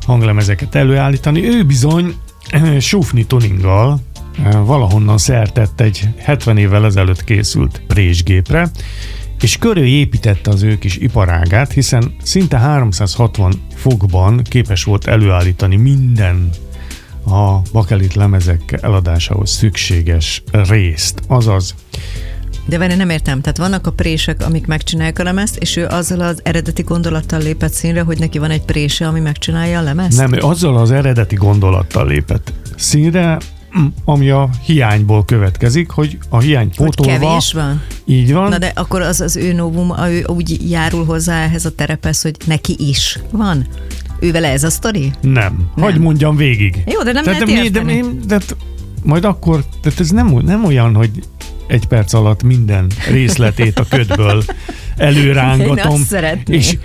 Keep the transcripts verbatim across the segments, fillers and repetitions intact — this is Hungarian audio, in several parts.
hanglemezeket előállítani. Ő bizony Schuffni tuninggal valahonnan szertett egy hetven évvel ezelőtt készült présgépre, és körül építette az ő kis iparágát, hiszen szinte háromszázhatvan fokban képes volt előállítani minden a bakelit lemezek eladásához szükséges részt. Azaz, de várj, nem értem. Tehát vannak a prések, amik megcsinálják a lemezt, és ő azzal az eredeti gondolattal lépett színre, hogy neki van egy prése, ami megcsinálja a lemezt? Nem, ő azzal az eredeti gondolattal lépett színre, ami a hiányból következik, hogy a hiány pótolva... Hogy kevés van? Így van. Na de akkor az az ő novum, ő úgy járul hozzá ehhez a terephez, hogy neki is van? Ő vele ez a sztori? Nem. nem. Hagy mondjam végig. Jó, de nem tehát, lehet de, érteni. de, de, de, majd akkor, tehát ez nem, nem olyan, hogy egy perc alatt minden részletét a ködből előrángatom. Én azt szeretném. És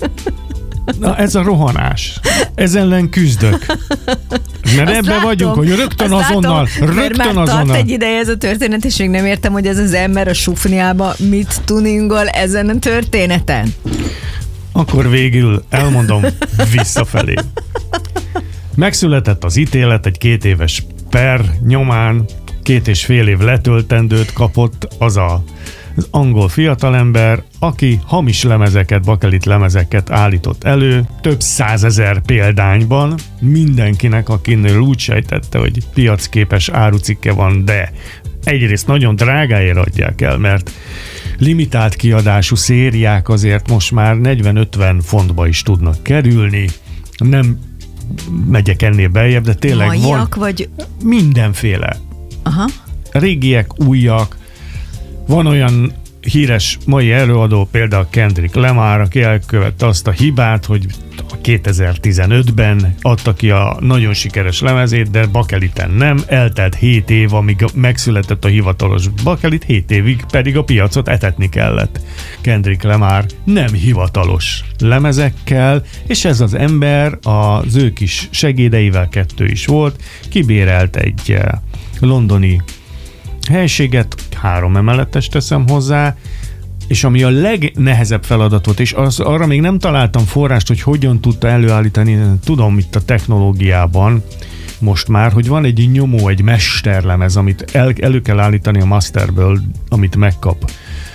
na, ez a rohanás. Ez ellen küzdök. Mert ebben látom, vagyunk, hogy rögtön azonnal, látom, rögtön már azonnal. tart egy ideje ez a történet, és még nem értem, hogy ez az ember a Schuffniába mit tuningol ezen a történeten. Akkor végül elmondom visszafelé. Megszületett az ítélet, egy két éves per nyomán, két és fél év letöltendőt kapott az a az angol fiatalember, aki hamis lemezeket, bakelit lemezeket állított elő, több százezer példányban, mindenkinek, akinél úgy sejtette, hogy piacképes árucikke van, de egyrészt nagyon drágáért adják el, mert limitált kiadású szériák azért most már negyven-ötven fontba is tudnak kerülni, nem megyek ennél beljebb, de tényleg Maiak, van vagy... mindenféle. Aha. Régiek, újak. Van olyan híres mai előadó, például Kendrick Lamar, aki elkövette azt a hibát, hogy kétezer-tizenötben adta ki a nagyon sikeres lemezét, de bakeliten nem. Eltelt hét év, amíg megszületett a hivatalos bakelit, hét évig pedig a piacot etetni kellett. Kendrick Lamar nem hivatalos lemezekkel, és ez az ember az ő kis segédeivel, kettő is volt, kibérelt egy londoni helységet, három emeletes teszem hozzá, és ami a legnehezebb feladat volt, és az, arra még nem találtam forrást, hogy hogyan tudta előállítani, tudom itt a technológiában most már, hogy van egy nyomó, egy mesterlemez, amit el, elő kell állítani a masterből, amit megkap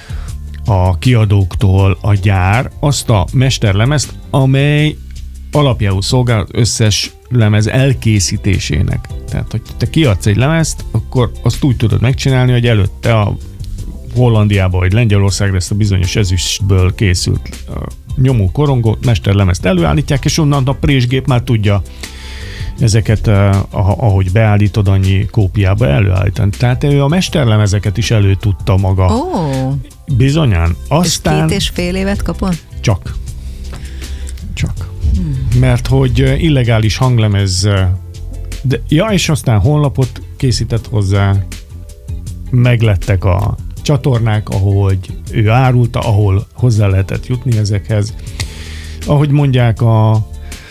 a kiadóktól a gyár, azt a mesterlemezt, amely alapjául szolgál az összes lemez elkészítésének. Tehát, hogy te kiadsz egy lemezt, akkor azt úgy tudod megcsinálni, hogy előtte a Hollandiába vagy Lengyelországra ezt a bizonyos ezüstből készült nyomó korongót, mesterlemezt előállítják, és onnan a présgép már tudja ezeket, ahogy beállítod, annyi kópiába előállítani. Tehát ő a mesterlemezeket is elő tudta maga. Oh. Bizonyán. Aztán... És két és fél évet kapon? Csak. Csak. Hmm. Mert hogy illegális hanglemez, de, ja, és aztán honlapot készített hozzá, meglettek a csatornák, ahogy ő árulta, ahol hozzá lehetett jutni ezekhez. Ahogy mondják a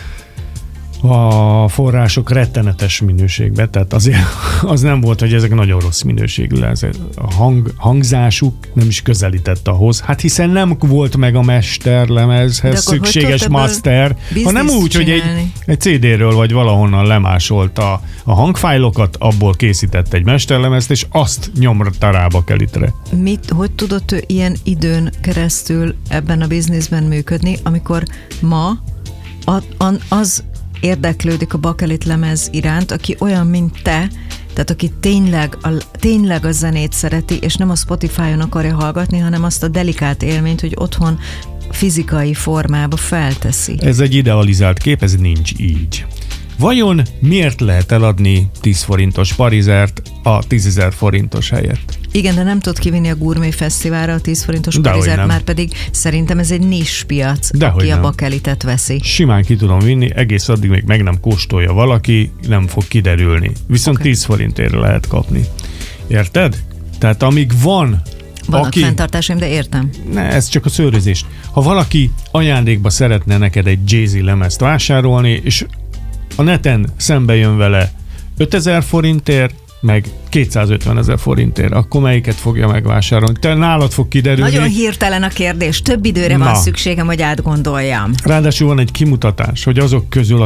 a források rettenetes minőségben, tehát azért az nem volt, hogy ezek nagyon rossz minőségű, a hang, hangzásuk nem is közelített ahhoz, hát hiszen nem volt meg a mesterlemezhez szükséges master, hanem úgy, hogy egy, egy cé dé-ről vagy valahonnan lemásolta a hangfájlokat, abból készített egy mesterlemezt, és azt nyomra tarába kelitre. Mit, hogy tudott ő ilyen időn keresztül ebben a bizniszben működni, amikor ma a, a, az érdeklődik a bakelit lemez iránt, aki olyan, mint te, tehát aki tényleg a, tényleg a zenét szereti, és nem a Spotify-on akarja hallgatni, hanem azt a delikát élményt, hogy otthon fizikai formába felteszi. Ez egy idealizált kép, ez nincs így. Vajon miért lehet eladni tíz forintos parizert a tízezer forintos helyett? Igen, de nem tud kivinni a Gourmet Fesztiválra a tíz forintos parizert, már pedig szerintem ez egy niche piac, de aki a bakelitet veszi. Simán ki tudom vinni, egész addig még meg nem kóstolja valaki, nem fog kiderülni. Viszont okay. tíz forintért lehet kapni. Érted? Tehát amíg van Vannak aki... fenntartásaim, de értem. Ne, ez csak a szőrözés. Ha valaki ajándékba szeretne neked egy Jay-Z lemezt vásárolni, és a neten szembe jön vele ötezer forintért, meg kétszázötvenezer forintért, akkor melyiket fogja megvásárolni? Te nálad fog kiderülni. Nagyon hirtelen a kérdés, több időre Na. van szükségem, hogy átgondoljam. Ráadásul van egy kimutatás, hogy azok közül,